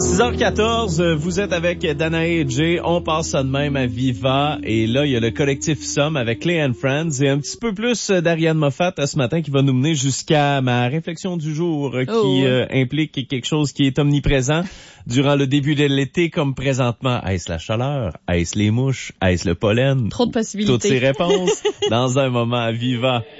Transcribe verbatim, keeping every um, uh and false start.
six heures quatorze, vous êtes avec Danae et Jay, on passe ça de même à Viva, et là, il y a le collectif Somme avec Clay and Friends, et un petit peu plus d'Ariane Moffat ce matin qui va nous mener jusqu'à ma réflexion du jour, qui oh. euh, implique quelque chose qui est omniprésent durant le début de l'été comme présentement. Est-ce la chaleur? Est-ce les mouches? Est-ce le pollen? Trop de possibilités. Toutes ces réponses dans un moment à Viva.